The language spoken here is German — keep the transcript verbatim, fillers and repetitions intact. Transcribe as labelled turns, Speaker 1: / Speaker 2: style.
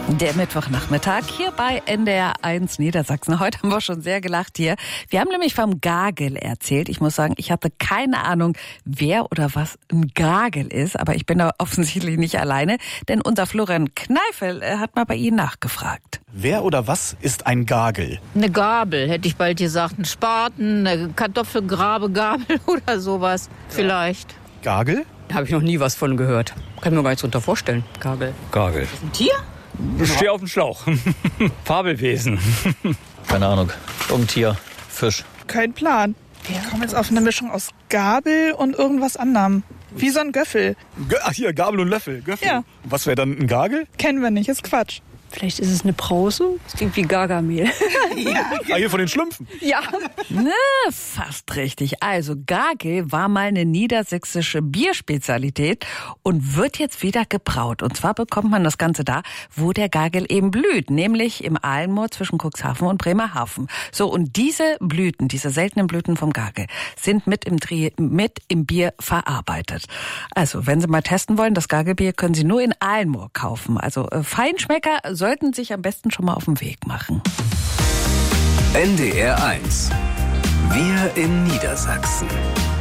Speaker 1: Der Mittwochnachmittag hier bei N D R eins Niedersachsen. Heute haben wir schon sehr gelacht hier. Wir haben nämlich vom Gagel erzählt. Ich muss sagen, ich hatte keine Ahnung, wer oder was ein Gagel ist. Aber ich bin da offensichtlich nicht alleine, denn unser Florian Kneifel hat mal bei Ihnen nachgefragt.
Speaker 2: Wer oder was ist ein Gagel?
Speaker 3: Eine Gabel, hätte ich bald gesagt. Ein Spaten, eine Kartoffelgrabegabel oder sowas. Vielleicht.
Speaker 2: Gagel?
Speaker 4: Da habe ich noch nie was von gehört. Kann mir gar nichts drunter vorstellen. Gagel.
Speaker 5: Gagel.
Speaker 4: Ist das ein Tier?
Speaker 5: Ich stehe auf dem Schlauch. Fabelwesen.
Speaker 6: Keine Ahnung. Irgendein Tier. Fisch.
Speaker 7: Kein Plan. Wir kommen jetzt auf eine Mischung aus Gabel und irgendwas anderem. Wie so ein Göffel.
Speaker 2: G- Ach hier, Gabel und Löffel. Göffel.
Speaker 7: Ja.
Speaker 2: Was wäre dann ein Gagel?
Speaker 7: Kennen wir nicht, ist Quatsch.
Speaker 8: Vielleicht ist es eine Brause? Das klingt wie Gargamehl.
Speaker 2: Ah, hier von den Schlümpfen.
Speaker 8: Ja.
Speaker 1: Ne, fast richtig. Also Gagel war mal eine niedersächsische Bierspezialität und wird jetzt wieder gebraut. Und zwar bekommt man das Ganze da, wo der Gagel eben blüht, nämlich im Ahlmoor zwischen Cuxhaven und Bremerhaven. So, und diese Blüten, diese seltenen Blüten vom Gagel, sind mit im, Tri- mit im Bier verarbeitet. Also, wenn Sie mal testen wollen, das Gagelbier können Sie nur in Ahlmoor kaufen. Also äh, Feinschmecker sollten sich am besten schon mal auf den Weg machen.
Speaker 9: N D R eins. Wir in Niedersachsen.